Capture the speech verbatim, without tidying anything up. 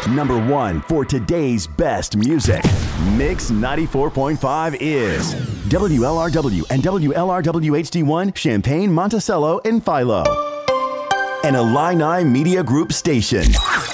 Number one for today's best music. Mix ninety-four point five is W L R W and W L R W H D one, Champaign, Monticello, and Philo. An Illini Media Group station.